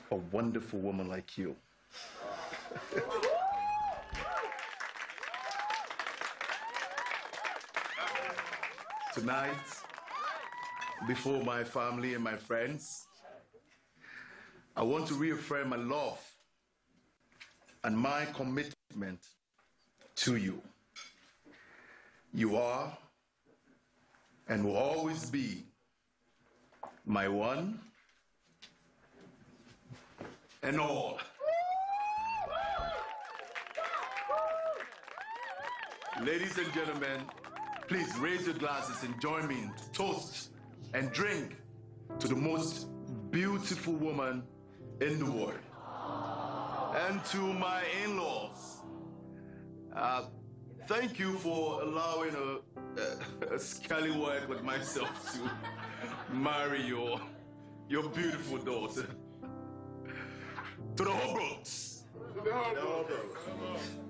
a wonderful woman like you. Tonight, before my family and my friends, I want to reaffirm my love and my commitment to you. You are and will always be my one and all. Ladies and gentlemen, please raise your glasses and join me to toast and drink to the most beautiful woman in the world. And to my in-laws, thank you for allowing a scallywag like myself to marry your beautiful daughter. To the Holbrooks. To the Holbrooks.